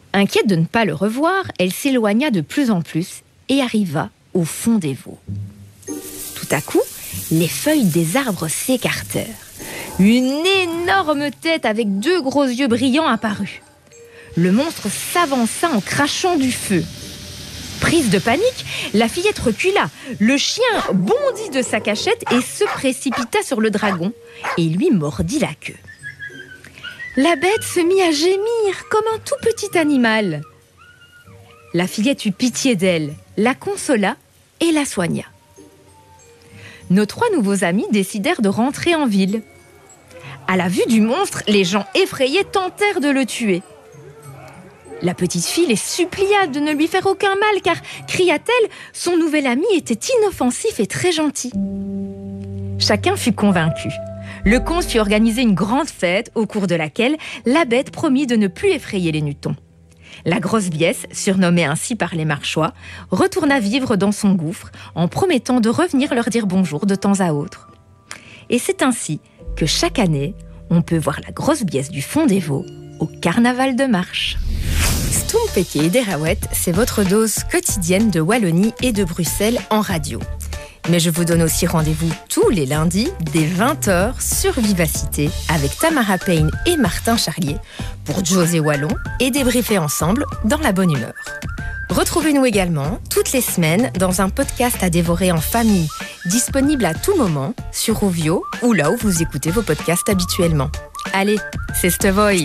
Inquiète de ne pas le revoir, elle s'éloigna de plus en plus et arriva au fond des Vaux. Tout à coup, les feuilles des arbres s'écartèrent. Une énorme tête avec 2 gros yeux brillants apparut. Le monstre s'avança en crachant du feu. Prise de panique, la fillette recula. Le chien bondit de sa cachette et se précipita sur le dragon et lui mordit la queue. La bête se mit à gémir comme un tout petit animal. La fillette eut pitié d'elle, la consola et la soigna. Nos 3 nouveaux amis décidèrent de rentrer en ville. À la vue du monstre, les gens effrayés tentèrent de le tuer. La petite fille les supplia de ne lui faire aucun mal, car, cria-t-elle, son nouvel ami était inoffensif et très gentil. Chacun fut convaincu. Le comte fit organiser une grande fête au cours de laquelle la bête promit de ne plus effrayer les Nutons. La grosse biesse, surnommée ainsi par les Marchois, retourna vivre dans son gouffre en promettant de revenir leur dire bonjour de temps à autre. Et c'est ainsi que chaque année, on peut voir la grosse biesse du fond des Vaux au carnaval de Marche. Stompeke et Dérawet, c'est votre dose quotidienne de Wallonie et de Bruxelles en radio. Mais je vous donne aussi rendez-vous tous les lundis dès 20h sur Vivacité avec Tamara Payne et Martin Charlier pour José Wallon et débriefer ensemble dans la bonne humeur. Retrouvez-nous également toutes les semaines dans un podcast à dévorer en famille, disponible à tout moment sur Rovio ou là où vous écoutez vos podcasts habituellement. Allez, c'est Stevoy.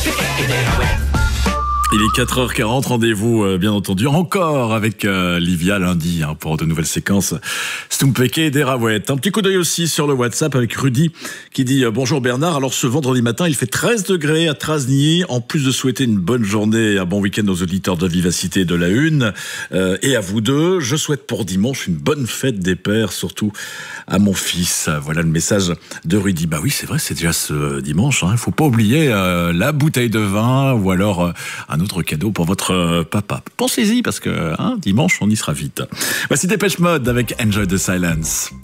Il est 4h40, rendez-vous bien entendu encore avec Livia lundi pour de nouvelles séquences Stompeke et Dérawet. Un petit coup d'œil aussi sur le WhatsApp avec Rudy qui dit bonjour Bernard, alors ce vendredi matin il fait 13 degrés à Trasny, en plus de souhaiter une bonne journée et un bon week-end aux auditeurs de Vivacité de la Une et à vous deux, je souhaite pour dimanche une bonne fête des pères, surtout à mon fils. Voilà le message de Rudy. Bah oui c'est vrai, c'est déjà ce dimanche, il faut pas oublier la bouteille de vin ou alors un autre cadeau pour votre papa. Pensez-y parce que dimanche on y sera vite. Voici Dépêche Mode avec Enjoy the Silence.